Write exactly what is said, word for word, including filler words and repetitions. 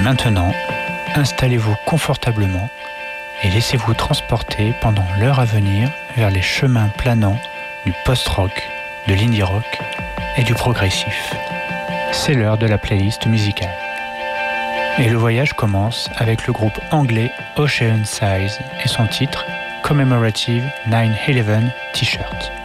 maintenant, installez-vous confortablement et laissez-vous transporter pendant l'heure à venir vers les chemins planants du post-rock, de l'indie rock et du progressif. C'est l'heure de la playlist musicale. Et le voyage commence avec le groupe anglais Ocean Size et son titre Commemorative nine eleven T-shirt.